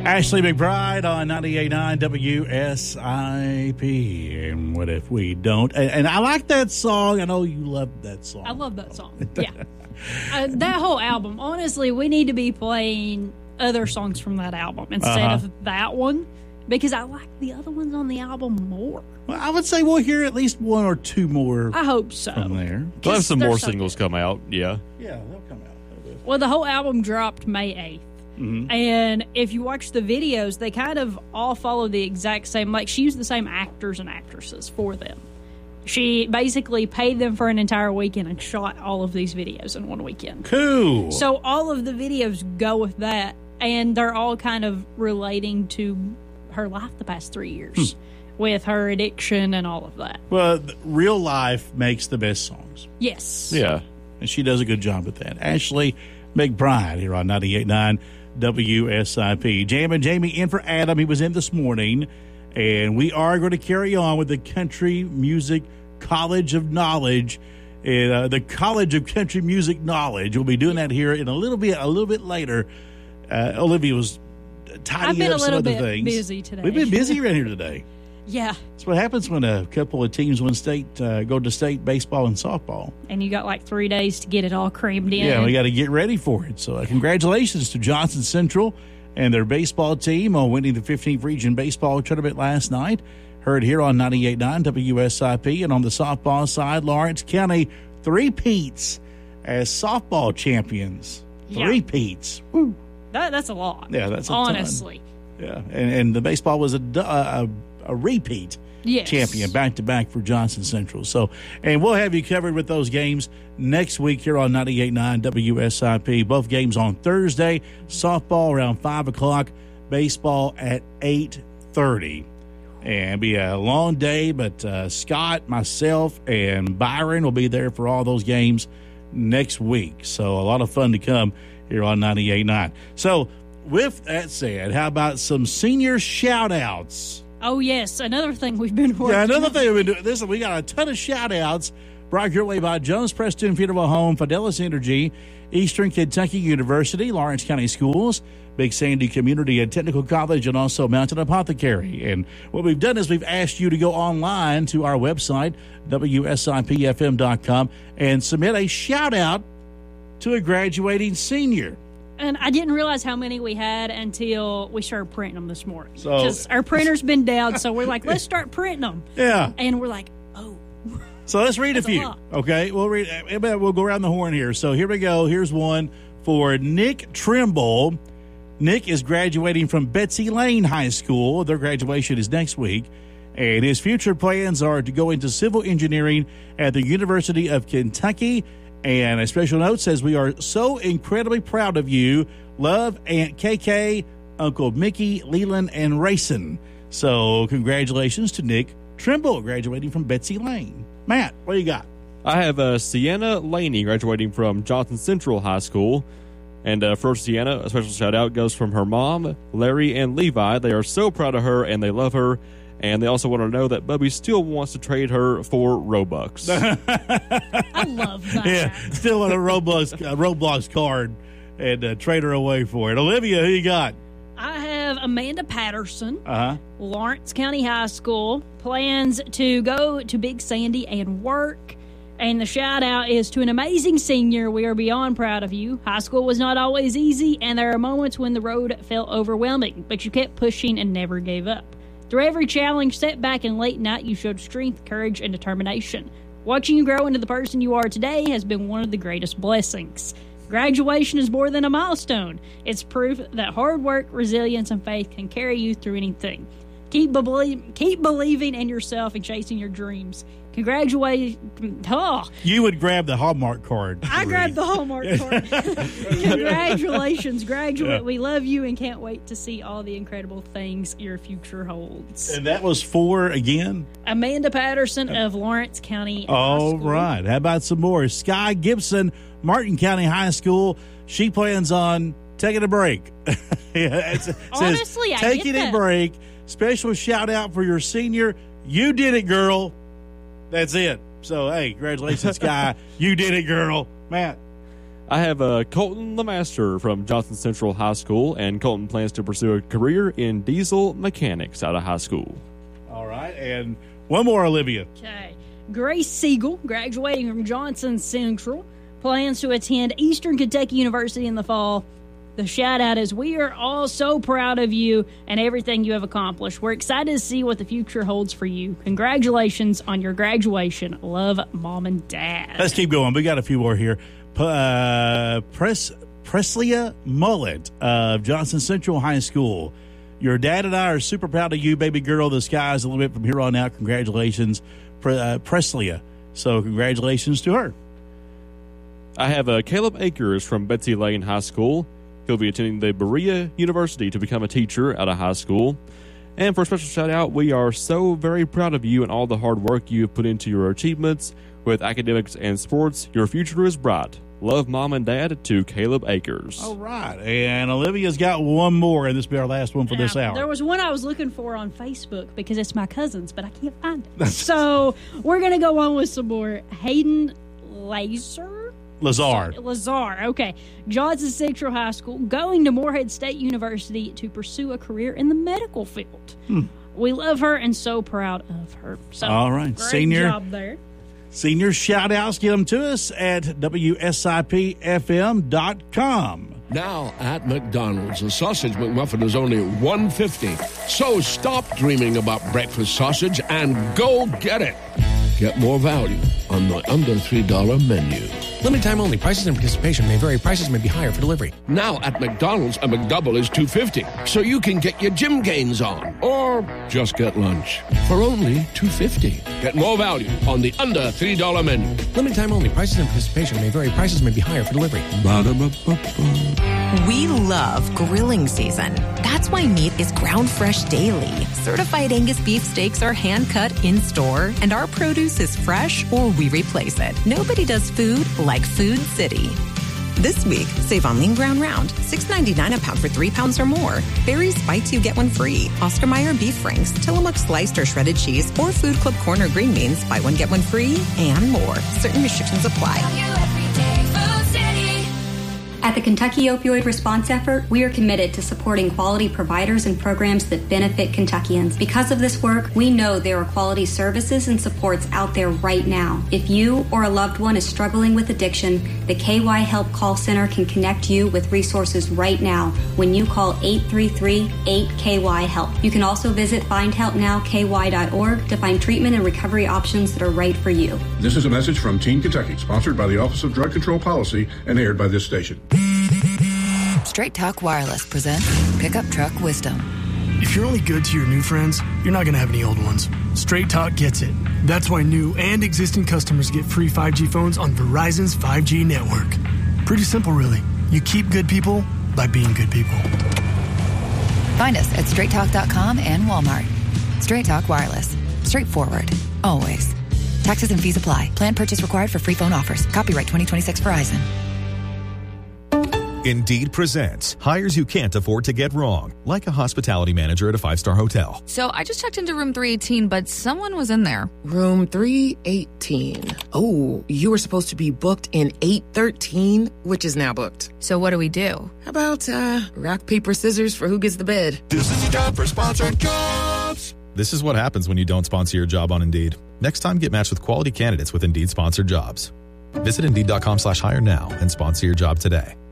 Ashley McBride on 98.9 WSIP. And what if we don't? And I like that song. I know you love that song. I love that song. Yeah. That whole album, honestly, we need to be playing other songs from that album instead of that one, because I like the other ones on the album more. Well, I would say we'll hear at least one or two more. I hope so. From there. We'll have some more singles come out. Yeah. Yeah, they'll come out. Well, the whole album dropped May 8th. Mm-hmm. And if you watch the videos, they kind of all follow the exact same, like she used the same actors and actresses for them. She basically paid them for an entire weekend and shot all of these videos in one weekend. Cool. So all of the videos go with that, and they're all kind of relating to her life the past 3 years with her addiction and all of that. Well, real life makes the best songs. Yes. Yeah. And she does a good job at that. Ashley McBride here on 98.9 WSIP. Jam and Jamie in for Adam. He was in this morning. And we are going to carry on with the Country Music College of Knowledge. The College of Country Music Knowledge. We'll be doing that here in a little bit later. Olivia was tidying up some other things. I've been a little bit busy today. We've been busy around here today. Yeah. That's what happens when a couple of teams go to state baseball and softball. And you got like 3 days to get it all crammed in. Yeah, we got to get ready for it. So congratulations to Johnson Central and their baseball team on winning the 15th Region Baseball Tournament last night. Heard here on 98.9 WSIP. And on the softball side, Lawrence County three-peats as softball champions. Three-peats. Woo. That's a lot. Yeah, that's a honestly. Ton. Yeah, and the baseball was a repeat champion back-to-back for Johnson Central. So, and we'll have you covered with those games next week here on 98.9 WSIP. Both games on Thursday. Softball around 5 o'clock. Baseball at 8:30. And it'll be a long day, but Scott, myself, and Byron will be there for all those games next week. So a lot of fun to come here on 98.9. So with that said, how about some senior shout-outs? Oh, yes. Another thing we've been working on. Yeah, another thing we've been doing. Listen, we got a ton of shout-outs brought your way by Jones Preston Funeral Home, Fidelis Energy, Eastern Kentucky University, Lawrence County Schools, Big Sandy Community and Technical College, and also Mountain Apothecary. And what we've done is we've asked you to go online to our website, WSIPFM.com, and submit a shout-out to a graduating senior. And I didn't realize how many we had until we started printing them this morning. Because our printer's been down, so we're like, let's start printing them. Yeah. And we're like, oh. So let's read a few. Okay, we'll go around the horn here. So here we go. Here's one for Nick Trimble. Nick is graduating from Betsy Lane High School. Their graduation is next week. And his future plans are to go into civil engineering at the University of Kentucky. And a special note says, we are so incredibly proud of you. Love, Aunt KK, Uncle Mickey, Leland, and Rayson. So congratulations to Nick Trimble graduating from Betsy Lane. Matt, what do you got? I have Sienna Laney graduating from Johnson Central High School. And for Sienna, a special shout-out goes from her mom, Larry, and Levi. They are so proud of her, and they love her. And they also want to know that Bubby still wants to trade her for Robux. I love that. Yeah, still want a Roblox card and trade her away for it. Olivia, who you got? I have Amanda Patterson, Lawrence County High School, plans to go to Big Sandy and work. And the shout-out is to an amazing senior. We are beyond proud of you. High school was not always easy, and there are moments when the road felt overwhelming, but you kept pushing and never gave up. Through every challenge, setback, and late night, you showed strength, courage, and determination. Watching you grow into the person you are today has been one of the greatest blessings. Graduation is more than a milestone. It's proof that hard work, resilience, and faith can carry you through anything. Keep believing in yourself and chasing your dreams. Congratulations. Oh. You would grab the Hallmark card. I grabbed the Hallmark card. Congratulations, graduate. Yeah. We love you and can't wait to see all the incredible things your future holds. And that was for, again? Amanda Patterson of Lawrence County All High School. Right. How about some more? Sky Gibson, Martin County High School. She plans on taking a break. Honestly, taking a break. Special shout out for your senior. You did it, girl. That's it. So, hey, congratulations, Sky. You did it, girl. Matt. I have Colton Lemaster from Johnson Central High School, and Colton plans to pursue a career in diesel mechanics out of high school. All right, and one more, Olivia. Okay. Grace Siegel, graduating from Johnson Central, plans to attend Eastern Kentucky University in the fall. The shout-out is, we are all so proud of you and everything you have accomplished. We're excited to see what the future holds for you. Congratulations on your graduation. Love, Mom and Dad. Let's keep going. We got a few more here. Preslia Mullet of Johnson Central High School. Your dad and I are super proud of you, baby girl. The sky's a little bit from here on out. Congratulations, Preslia. So congratulations to her. I have Caleb Akers from Betsy Lane High School. He'll be attending the Berea University to become a teacher out of high school. And for a special shout out, we are so very proud of you and all the hard work you have put into your achievements with academics and sports. Your future is bright. Love, Mom and Dad, to Caleb Akers. All right. And Olivia's got one more, and this will be our last one for this hour. There was one I was looking for on Facebook because it's my cousin's, but I can't find it. So we're going to go on with some more. Hayden Lazar, okay. Johnson Central High School, going to Morehead State University to pursue a career in the medical field. We love her and so proud of her. So, all right. Great job there. Senior shout-outs, get them to us at WSIPFM.com. Now at McDonald's, a sausage McMuffin is only $1.50. So stop dreaming about breakfast sausage and go get it. Get more value on the under $3 menu. Limited time only. Prices and participation may vary. Prices may be higher for delivery. Now at McDonald's, a McDouble is $2.50. So you can get your gym gains on. Or just get lunch for only $2.50. Get more value on the under $3 menu. Limited time only. Prices and participation may vary. Prices may be higher for delivery. Ba-da-ba-ba-ba. We love grilling season. That's why meat is ground fresh daily. Certified Angus beef steaks are hand cut in store, and our produce is fresh or we replace it. Nobody does food like Food City. This week, save on lean ground round, $6.99 a pound for 3 pounds or more. Barry's Bites, you get one free. Oscar Mayer beef franks, Tillamook sliced or shredded cheese, or Food Club Corner green beans, buy one get one free, and more. Certain restrictions apply. At the Kentucky Opioid Response Effort, we are committed to supporting quality providers and programs that benefit Kentuckians. Because of this work, we know there are quality services and supports out there right now. If you or a loved one is struggling with addiction, the KY Help Call Center can connect you with resources right now when you call 833-8KY-HELP. You can also visit findhelpnowky.org to find treatment and recovery options that are right for you. This is a message from Teen Kentucky, sponsored by the Office of Drug Control Policy and aired by this station. Straight Talk Wireless presents Pickup Truck Wisdom. If you're only good to your new friends, you're not going to have any old ones. Straight Talk gets it. That's why new and existing customers get free 5G phones on Verizon's 5G network. Pretty simple, really. You keep good people by being good people. Find us at straighttalk.com and Walmart. Straight Talk Wireless. Straightforward. Always. Taxes and fees apply. Plan purchase required for free phone offers. Copyright 2026 Verizon. Indeed presents hires you can't afford to get wrong, like a hospitality manager at a 5-star hotel. So I just checked into room 318, but someone was in there. Room 318. Oh, you were supposed to be booked in 813, which is now booked. So what do we do? How about rock, paper, scissors for who gets the bed? This is your job for sponsored jobs. This is what happens when you don't sponsor your job on Indeed. Next time, get matched with quality candidates with Indeed sponsored jobs. Visit Indeed.com/hire now and sponsor your job today.